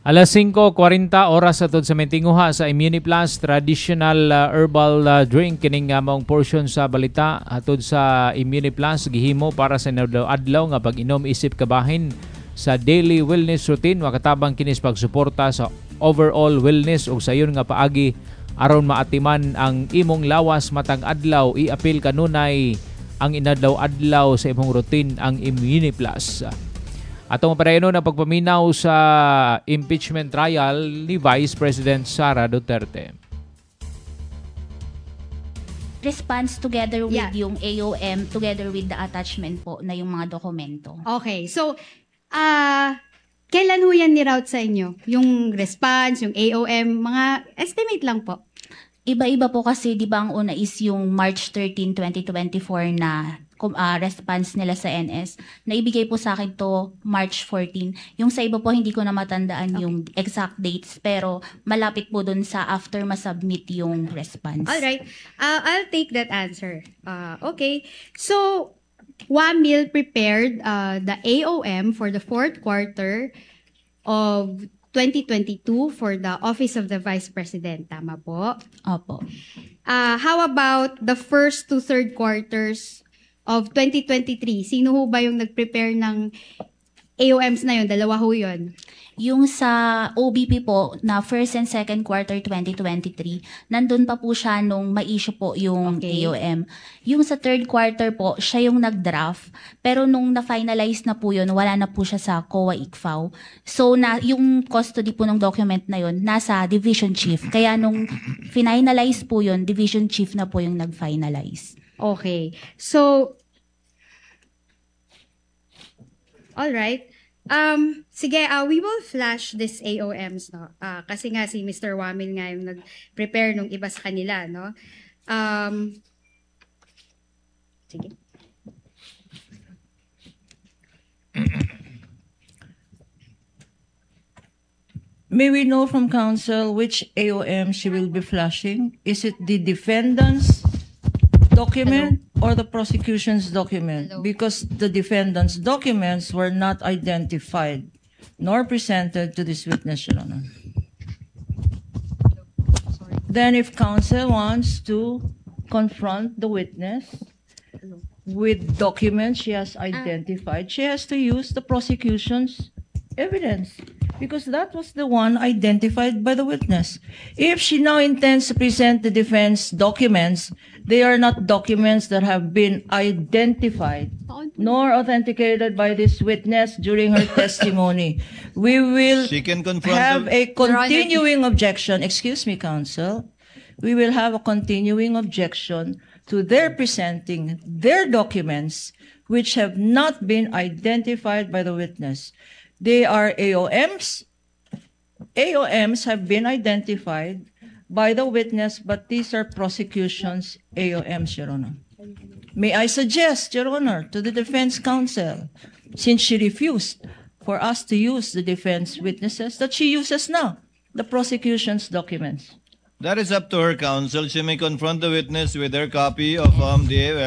Alas 5:40 oras atod sa Mentinguha sa Immuniplus traditional herbal drink kining maong portion sa balita atod sa Immuniplus gihimo para sa adlaw nga pag-inom isip kabahin sa daily wellness routine makatabang kinis pagsuporta sa overall wellness ug sayon nga paagi aron maatiman ang imong lawas matang adlaw iapil kanunay ang inadlaw-adlaw sa imong routine ang Immuniplus. Atong mapareheno na pagpaminaw sa impeachment trial ni Vice President Sara Duterte. Response together with yung AOM, together with the attachment po na yung mga dokumento. Okay, so, kailan ho yan ni-route sa inyo? Yung response, yung AOM, mga estimate lang po. Iba-iba po kasi, di ba ang una is yung March 13, 2024 na response nila sa NS. Naibigay po sa akin to March 14. Yung sa iba po, hindi ko na matandaan yung exact dates, pero malapit po dun sa after masubmit yung response. Alright, I'll take that answer. Okay, so, WAMIL prepared the AOM for the fourth quarter of 2022 for the Office of the Vice President. Tama po? Opo. How about the first to third quarters of 2023? Sino ho ba yung nag-prepare ng AOMs na yun? Dalawa ho yun. Yung sa OBP po na first and second quarter 2023, nandun pa po siya nung ma-issue po yung AOM. Yung sa third quarter po, siya yung nag-draft. Pero nung na-finalize na po yun, wala na po siya sa COA-ICFAO. So, yung custody po ng document na yun, nasa division chief. Kaya nung finalize po yun, division chief na po yung nag-finalize. Okay. So, all right. Sige, we will flash this AOMs, no? Kasi nga si Mr. Wamil nga yung nag-prepare nung iba sa kanila, no? Sige. May we know from counsel which AOM she will be flashing? Is it the defendant's document or the prosecution's document? Because the defendant's documents were not identified nor presented to this witness, Your Honor. Then if counsel wants to confront the witness with documents she has identified, she has to use the prosecution's evidence, because that was the one identified by the witness. If she now intends to present the defense documents, they are not documents that have been identified nor authenticated by this witness during her testimony. We will have a continuing objection. Excuse me, counsel. We will have a continuing objection to their presenting their documents which have not been identified by the witness. They are AOMs. AOMs have been identified by the witness, but these are prosecution's AOMs, Your Honor. May I suggest, Your Honor, to the defense counsel, since she refused for us to use the defense witnesses, that she uses now the prosecution's documents. That is up to her, counsel. She may confront the witness with her copy of the